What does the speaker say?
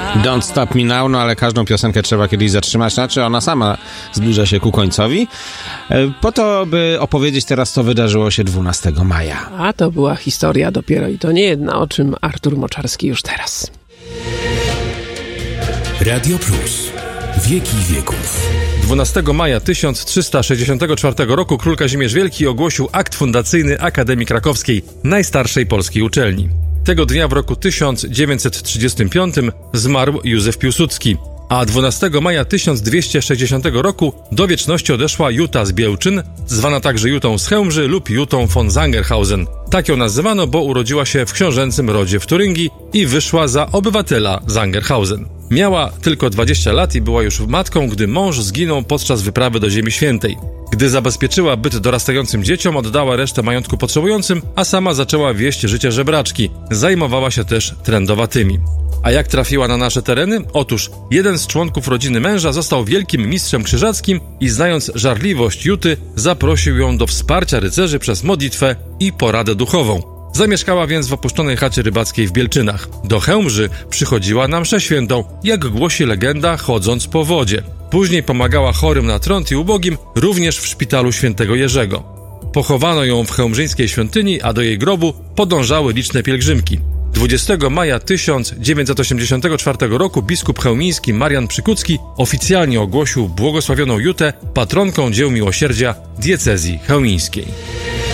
Don't Stop Me Now, no ale każdą piosenkę trzeba kiedyś zatrzymać, znaczy ona sama zbliża się ku końcowi, po to, by opowiedzieć teraz, co wydarzyło się 12 maja. A to była historia dopiero i to nie jedna, o czym Artur Moczarski już teraz. Radio Plus. Wieki wieków. 12 maja 1364 roku król Kazimierz Wielki ogłosił akt fundacyjny Akademii Krakowskiej, najstarszej polskiej uczelni. Tego dnia w roku 1935 zmarł Józef Piłsudski, a 12 maja 1260 roku do wieczności odeszła Juta z Białczyn, zwana także Jutą z Chełmży lub Jutą von Sangerhausen. Tak ją nazywano, bo urodziła się w książęcym rodzie w Turyngii i wyszła za obywatela Sangerhausen. Miała tylko 20 lat i była już matką, gdy mąż zginął podczas wyprawy do Ziemi Świętej. Gdy zabezpieczyła byt dorastającym dzieciom, oddała resztę majątku potrzebującym, a sama zaczęła wieść życie żebraczki. Zajmowała się też trędowatymi. A jak trafiła na nasze tereny? Otóż jeden z członków rodziny męża został wielkim mistrzem krzyżackim i znając żarliwość Juty, zaprosił ją do wsparcia rycerzy przez modlitwę i poradę duchową. Zamieszkała więc w opuszczonej chacie rybackiej w Bielczynach. Do Chełmży przychodziła na mszę świętą, jak głosi legenda, chodząc po wodzie. Później pomagała chorym na trąd i ubogim, również w szpitalu świętego Jerzego. Pochowano ją w chełmżyńskiej świątyni, a do jej grobu podążały liczne pielgrzymki. 20 maja 1984 roku biskup chełmiński Marian Przykucki oficjalnie ogłosił błogosławioną Jutę patronką dzieł miłosierdzia diecezji chełmińskiej.